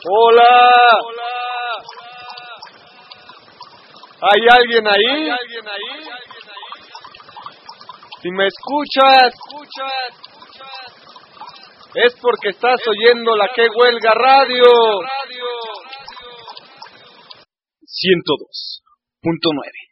Hola. ¿Hay alguien ahí? Si me escuchas, es porque estás oyendo la Que Huelga Radio. 102.9